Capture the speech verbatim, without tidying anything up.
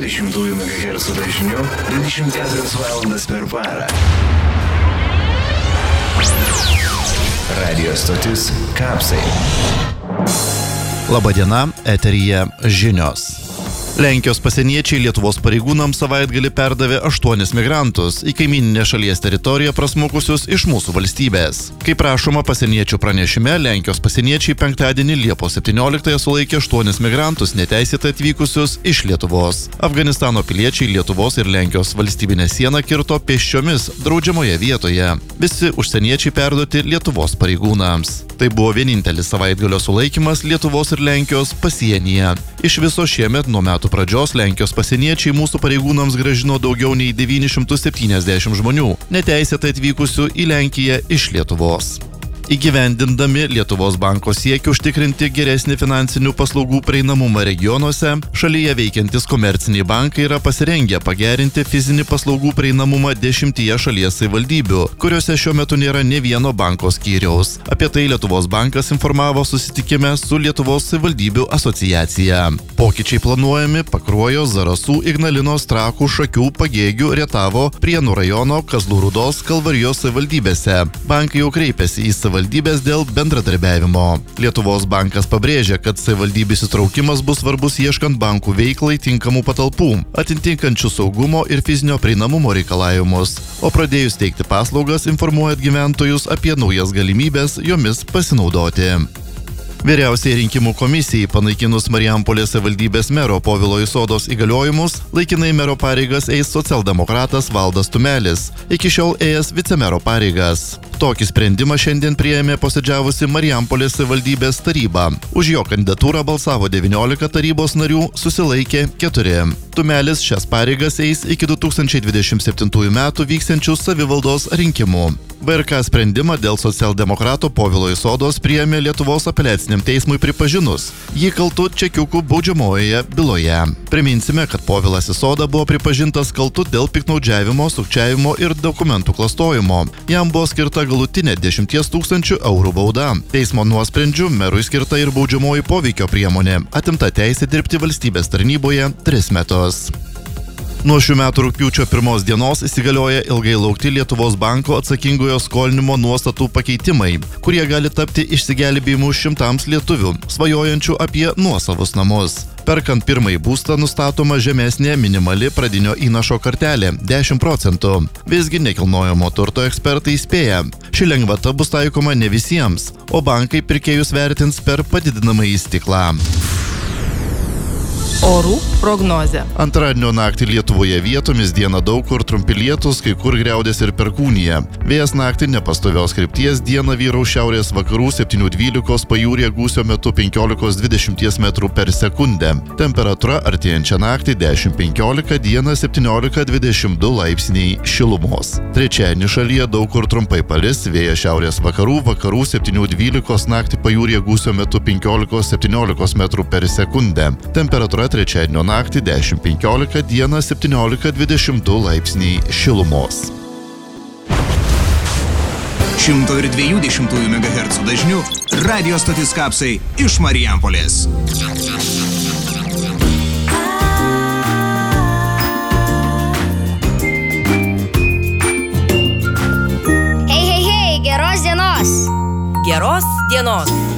dvidešimt megahercų dažniu dvidešimt keturias valandas per parą. Radio stotis Kapsai. Labadiena, eteryje žinios. Lenkijos pasieniečiai Lietuvos pareigūnams savaitgalį perdavė aštuonis migrantus į kaimyninę šalies teritoriją prasmukusius iš mūsų valstybės. Kaip rašoma pasieniečių pranešime, Lenkijos pasieniečiai penktadienį Liepos septynioliktąją sulaikė aštuonis migrantus neteisėtai atvykusius iš Lietuvos. Afganistano piliečiai Lietuvos ir Lenkijos valstybinę sieną kirto pėsčiomis draudžiamoje vietoje. Visi užsieniečiai perduoti Lietuvos pareigūnams. Tai buvo vienintelis savaitgalio sulaikymas Lietuvos ir Lenkijos pasienyje. Iš viso šiemet nuo metų pradžios Lenkijos pasieniečiai mūsų pareigūnams grąžino daugiau nei devynis šimtus septyniasdešimt žmonių, neteisėtai atvykusių į Lenkiją iš Lietuvos. Įgyvendindami Lietuvos banko siekį užtikrinti geresnį finansinių paslaugų prieinamumą regionuose, šalyje veikiantis komerciniai bankai yra pasirengę pagerinti fizinį paslaugų prieinamumą dešimtyje šalies savivaldybių, kuriuose šiuo metu nėra nė vieno banko skyriaus. Apie tai Lietuvos bankas informavo susitikime su Lietuvos savivaldybių asociacija. Pokyčiai planuojami Pakruojo, Zarasų, Ignalinos, Trakų, Šakių, Pagėgių, Rietavo, Prienų rajono, Kazlų Rūdos, Kalvarijos savivaldybėse. Bankai jau kreipėsi į savivaldybės dėl bendradarbiavimo. Lietuvos bankas pabrėžia, kad savivaldybės įtraukimas bus svarbus ieškant bankų veiklai tinkamų patalpų, atitinkančių saugumo ir fizinio prieinamumo reikalavimus, o pradėjus teikti paslaugas informuojant gyventojus apie naujas galimybės jomis pasinaudoti. Vyriausiai rinkimų komisijai panaikinus Marijampolės savivaldybės mero Povilo Isodos įgaliojimus, laikinai mero pareigas eis socialdemokratas Valdas Tumelis, iki šiol ėjęs vicemero pareigas. Tokį sprendimą šiandien priėmė posėdžiavusi Marijampolės savivaldybės taryba. Už jo kandidatūrą balsavo devyniolika tarybos narių, susilaikė keturi. Tumelis šias pareigas eis iki du tūkstančiai dvidešimt septintųjų metų vyksiančių savivaldos rinkimų. V R K sprendimą dėl socialdemokrato Povilo Isodos priėmė Lietuvos apeliaciniam teismui pripažinus jį kaltu čekiukų baudžiamojoje byloje. Priminsime, kad Povilas Isoda buvo pripažintas kaltu dėl piktnaudžiavimo, sukčiavimo ir dokumentų klastojimo. Jam buvo skirta galutinė dešimties tūkstančių eurų bauda. Teismo nuosprendžiu merui skirta ir baudžiamoji poveikio priemonė, atimta teisė dirbti valstybės tarnyboje tris metus. Nuo šių metų rugpjūčio pirmos dienos įsigalioja ilgai laukti Lietuvos banko atsakingojo skolinimo nuostatų pakeitimai, kurie gali tapti išsigelbėjimu šimtams lietuvių, svajojančių apie nuosavus namus. Perkant pirmąjį būstą nustatoma žemesnė minimali pradinio įnašo kartelė – dešimt procentų. Visgi nekilnojamo turto ekspertai įspėja, ši lengvata bus taikoma ne visiems, o bankai pirkėjus vertins per padidinamąjį stiklą. Orų prognozė. Antradienio naktį Lietuvoje vietomis dieną daug kur trumpi lietūs, kai kur griaudės ir perkūnija. Vėjas naktį nepastovios krypties, dieną vyraus šiaurės vakarų septynių dvylikos, pajūryje gūsio metu penkiolika dvidešimt metrų per sekundę. Temperatūra artėjančią naktį dešimt penkiolika, dieną septyniolika dvidešimt du laipsniai šilumos. Trečiadienį šalyje daug kur trumpai palis, vėjas šiaurės vakarų, vakarų septynių dvylikos, naktį pajūryje gūsio metu penkiolika septyniolika metrų per sekundę. Temperatūra trečiadienio naktį dešimt penkiolika, dieną septyniolika dvidešimt du laipsniai šilumos. šimto dviejų dešimtųjų megahercų dažniu radio stotis Kapsai iš Marijampolės. Hei, hei, hei, geros dienos! Geros dienos.